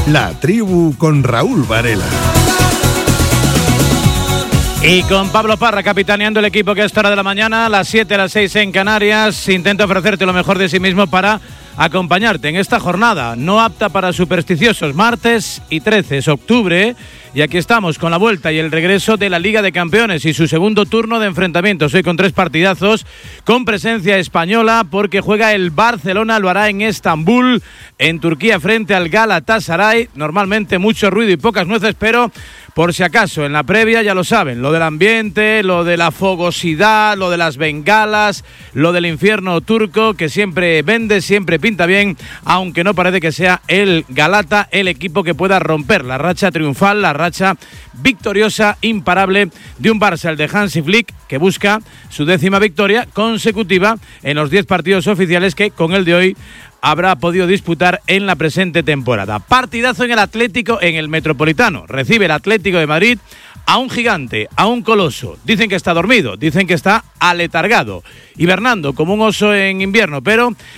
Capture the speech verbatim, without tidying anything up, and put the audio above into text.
La Tribu con Raúl Varela. Y con Pablo Parra capitaneando el equipo, que a esta hora de la mañana, a las siete, a las seis en Canarias, intenta ofrecerte lo mejor de sí mismo para acompañarte en esta jornada no apta para supersticiosos. Martes y trece es octubre y aquí estamos con la vuelta y el regreso de la Liga de Campeones y su segundo turno de enfrentamientos. Hoy con tres partidazos, con presencia española, porque juega el Barcelona, lo hará en Estambul, en Turquía, frente al Galatasaray. Normalmente mucho ruido y pocas nueces, pero por si acaso, en la previa ya lo saben, lo del ambiente, lo de la fogosidad, lo de las bengalas, lo del infierno turco, que siempre vende, siempre pinta bien, aunque no parece que sea el Galata el equipo que pueda romper la racha triunfal, la racha victoriosa, imparable de un Barça, el de Hansi Flick, que busca su décima victoria consecutiva en los diez partidos oficiales que con el de hoy habrá podido disputar en la presente temporada. Partidazo en el Atlético, en el Metropolitano. Recibe el Atlético de Madrid a un gigante, a un coloso. Dicen que está dormido, dicen que está aletargado, hibernando como un oso en invierno, pero